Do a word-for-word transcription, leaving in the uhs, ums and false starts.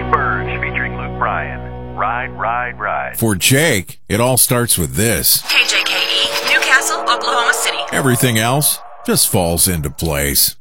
Burge featuring Luke Bryan. Ride, ride, ride. For Jake, it all starts with this. K J K E, Newcastle, Oklahoma City. Everything else just falls into place.